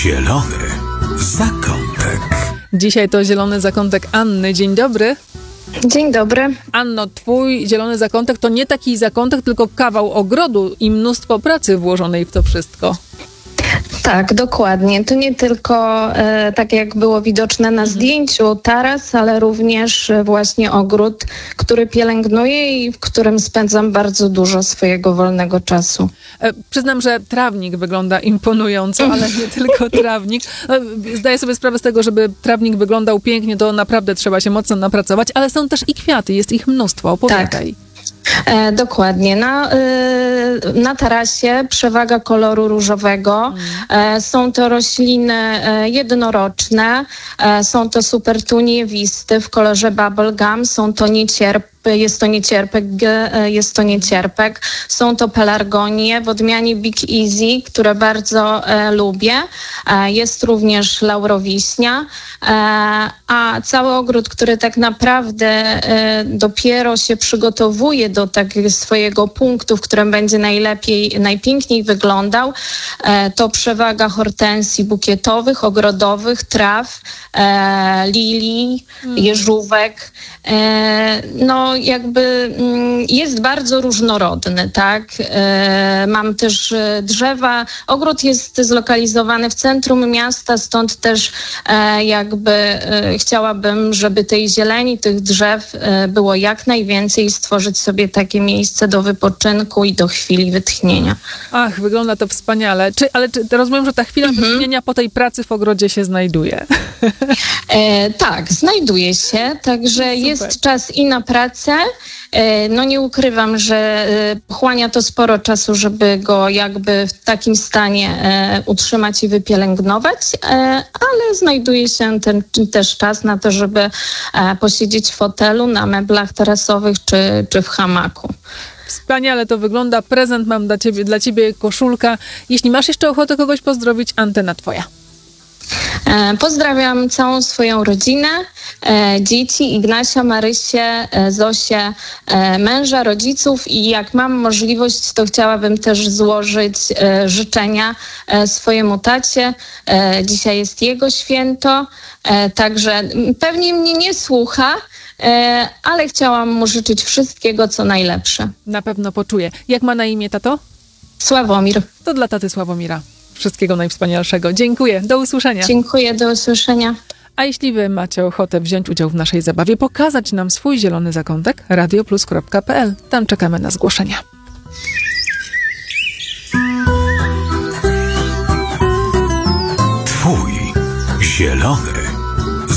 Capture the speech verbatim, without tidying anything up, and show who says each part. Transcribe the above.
Speaker 1: Zielony zakątek.
Speaker 2: Dzisiaj to zielony zakątek Anny. Dzień dobry.
Speaker 3: Dzień dobry.
Speaker 2: Anno, twój zielony zakątek to nie taki zakątek, tylko kawał ogrodu i mnóstwo pracy włożonej w to wszystko.
Speaker 3: Tak, dokładnie. To nie tylko, e, tak jak było widoczne na zdjęciu, taras, ale również e, właśnie ogród, który pielęgnuję i w którym spędzam bardzo dużo swojego wolnego czasu.
Speaker 2: E, przyznam, że trawnik wygląda imponująco, ale nie tylko trawnik. E, zdaję sobie sprawę z tego, żeby trawnik wyglądał pięknie, to naprawdę trzeba się mocno napracować, ale są też i kwiaty, jest ich mnóstwo. Opowiadaj.
Speaker 3: Tak. E, dokładnie. Na, e, na tarasie przewaga koloru różowego. E, są to rośliny e, jednoroczne. E, są to supertuniewisty w kolorze bubblegum. Są to niecierpy. Jest to niecierpek, jest to niecierpek. Są to pelargonie w odmianie Big Easy, które bardzo e, lubię. E, jest również laurowiśnia. E, a cały ogród, który tak naprawdę e, dopiero się przygotowuje do takiego swojego punktu, w którym będzie najlepiej, najpiękniej wyglądał, e, to przewaga hortensji bukietowych, ogrodowych, traw, e, lilii, mm. jeżówek. E, no jakby mm, jest bardzo różnorodny, tak? E, mam też drzewa. Ogród jest zlokalizowany w centrum miasta, stąd też e, jakby e, chciałabym, żeby tej zieleni, tych drzew e, było jak najwięcej i stworzyć sobie takie miejsce do wypoczynku i do chwili wytchnienia.
Speaker 2: Ach, wygląda to wspaniale. Czy, ale czy, rozumiem, że ta chwila mhm. wytchnienia po tej pracy w ogrodzie się znajduje?
Speaker 3: E, tak, znajduje się, także Super. Jest czas i na pracę. E, no nie ukrywam, że e, pochłania to sporo czasu, żeby go jakby w takim stanie e, utrzymać i wypielęgnować, e, ale znajduje się ten, też czas na to, żeby e, posiedzieć w fotelu, na meblach tarasowych czy, czy w hamaku.
Speaker 2: Wspaniale to wygląda. Prezent mam dla ciebie, dla ciebie koszulka. Jeśli masz jeszcze ochotę kogoś pozdrowić, antena twoja.
Speaker 3: Pozdrawiam całą swoją rodzinę, dzieci, Ignasia, Marysię, Zosię, męża, rodziców i jak mam możliwość, to chciałabym też złożyć życzenia swojemu tacie. Dzisiaj jest jego święto, także pewnie mnie nie słucha, ale chciałam mu życzyć wszystkiego, co najlepsze.
Speaker 2: Na pewno poczuję. Jak ma na imię tato?
Speaker 3: Sławomir.
Speaker 2: To dla taty Sławomira. Wszystkiego najwspanialszego. Dziękuję. Do usłyszenia.
Speaker 3: Dziękuję. Do usłyszenia.
Speaker 2: A jeśli wy macie ochotę wziąć udział w naszej zabawie, pokazać nam swój zielony zakątek, radioplus kropka p l. Tam czekamy na zgłoszenia.
Speaker 1: Twój zielony